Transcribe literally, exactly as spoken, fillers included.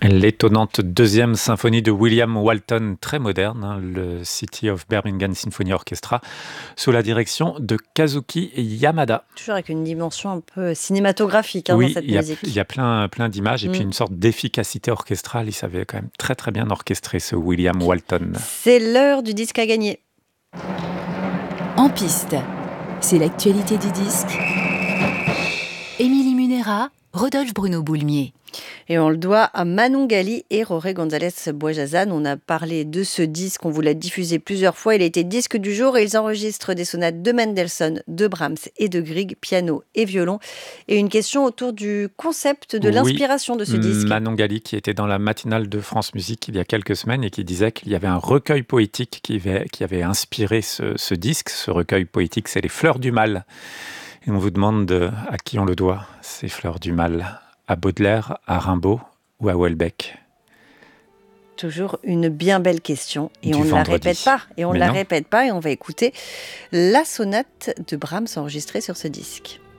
L'étonnante deuxième symphonie de William Walton, très moderne, hein, le City of Birmingham Symphony Orchestra, sous la direction de Kazuki Yamada. Toujours avec une dimension un peu cinématographique hein, Oui, dans cette il y a, musique. il y a plein, plein d'images et Mm. puis une sorte d'efficacité orchestrale. Il savait quand même très très bien orchestrer ce William Walton. C'est l'heure du disque à gagner. En piste, c'est l'actualité du disque. Émilie Munera, Rodolphe Bruno Boulmier. Et on le doit à Manon Gali et Jorge González Buajazan. On a parlé de ce disque, on vous l'a diffusé plusieurs fois. Il a été disque du jour et ils enregistrent des sonates de Mendelssohn, de Brahms et de Grieg, piano et violon. Et une question autour du concept de Oui, l'inspiration de ce disque. Manon Gali qui était dans la matinale de France Musique il y a quelques semaines et qui disait qu'il y avait un recueil poétique qui avait, qui avait inspiré ce, ce disque. Ce recueil poétique, c'est Les Fleurs du Mal. Et on vous demande de, à qui on le doit, ces Fleurs du Mal. À Baudelaire, à Rimbaud ou à Houellebecq? Toujours une bien belle question et Du on ne la vendredi. répète pas et on Mais la non. répète pas et on va écouter la sonate de Brahms enregistrée sur ce disque.